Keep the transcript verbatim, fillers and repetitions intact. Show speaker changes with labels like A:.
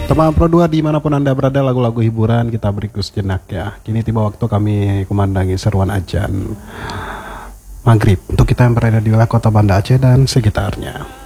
A: Teman Pro dua dimanapun Anda berada, lagu-lagu hiburan kita beri sejenak ya. Kini tiba waktu kami kumandangi seruan ajan maghrib untuk kita yang berada di wilayah kota Banda Aceh dan sekitarnya.